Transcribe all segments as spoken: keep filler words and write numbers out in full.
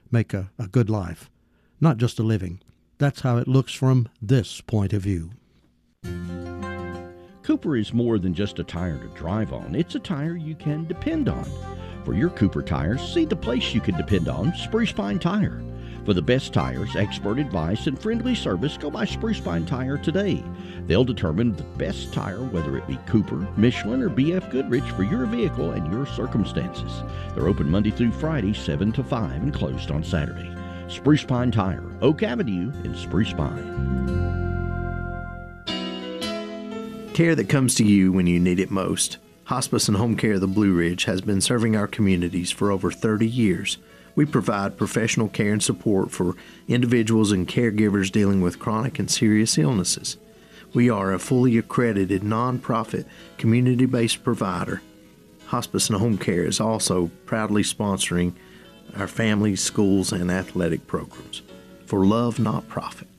make a, a good life, not just a living. That's how it looks from this point of view. Cooper is more than just a tire to drive on. It's a tire you can depend on. For your Cooper tires, see the place you can depend on, Spruce Pine Tire. For the best tires, expert advice, and friendly service, go by Spruce Pine Tire today. They'll determine the best tire, whether it be Cooper, Michelin, or B F Goodrich, for your vehicle and your circumstances. They're open Monday through Friday, seven to five, and closed on Saturday. Spruce Pine Tire, Oak Avenue in Spruce Pine. Care that comes to you when you need it most. Hospice and Home Care of the Blue Ridge has been serving our communities for over thirty years. We provide professional care and support for individuals and caregivers dealing with chronic and serious illnesses. We are a fully accredited, nonprofit, community-based provider. Hospice and Home Care is also proudly sponsoring our families, schools, and athletic programs. For love, not profit.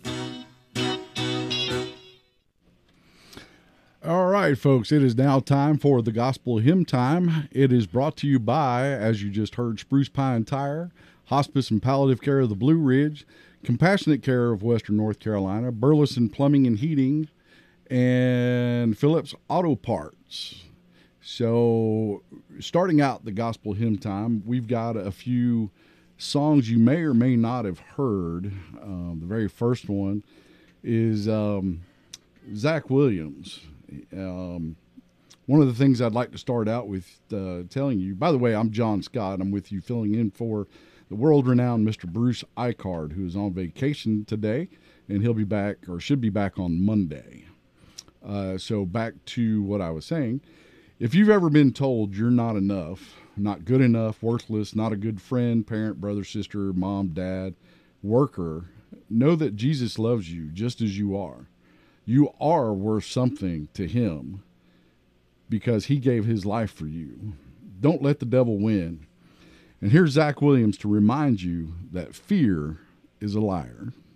All right, folks, it is now time for the Gospel Hymn Time. It is brought to you by, as you just heard, Spruce Pine Tire, Hospice and Palliative Care of the Blue Ridge, Compassionate Care of Western North Carolina, Burleson Plumbing and Heating, and Phillips Auto Parts. So, starting out the Gospel Hymn Time, we've got a few songs you may or may not have heard. Um, the very first one is um, Zach Williams. Um, one of the things I'd like to start out with uh, telling you, by the way, I'm John Scott. I'm with you filling in for the world-renowned Mister Bruce Icard, who is on vacation today, and he'll be back, or should be back on Monday. Uh, so back to what I was saying. If you've ever been told you're not enough, not good enough, worthless, not a good friend, parent, brother, sister, mom, dad, worker, know that Jesus loves you just as you are. You are worth something to him because he gave his life for you. Don't let the devil win. And here's Zach Williams to remind you that fear is a liar.